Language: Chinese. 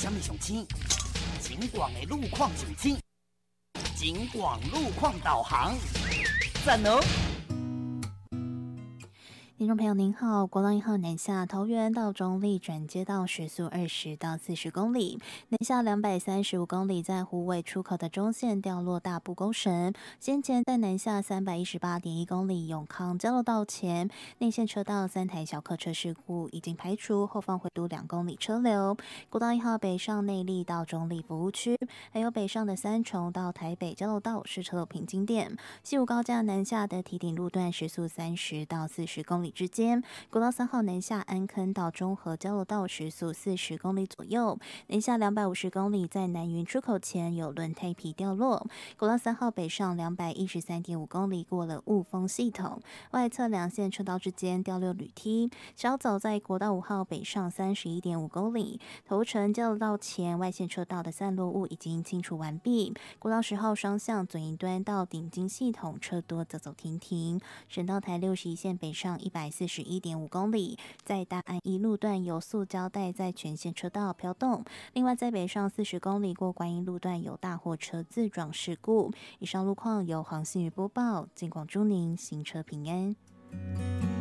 什么上青？景广的路况上青，景广路况导航，赞哦！ 听众朋友您好，国道1号南下桃园到中坜转接道时速20到40公里，南下235公里，在虎尾出口的中线掉落大埔公神。先前在南下318.1公里永康交流道前内线车道3台小客车事故已经排除，后方回堵2公里车流。国道1号北上内坜到中坜服务区，还有北上的三重到台北交流道是车流瓶颈点。西武高架南下的堤顶路段时速30到40公里之间，国道3号南下安坑到中和交流道时速40公里左右，南下250公里，在南云出口前有轮胎皮掉落。国道3号北上213.5公里，过了雾峰系统，外侧两线车道之间掉落铝梯。小走在国道5号北上31.5公里，头城交流道前外线车道的散落物已经清除完毕。国道10号双向左营端到顶金系统车多走走停停。省道台61线北上141.5公里，在大安一路段有塑胶袋在全线车道飘动。另外在北上40公里过观音路段有大货车自撞事故。以上路况由黄信宇播报，尽广祝您行车平安。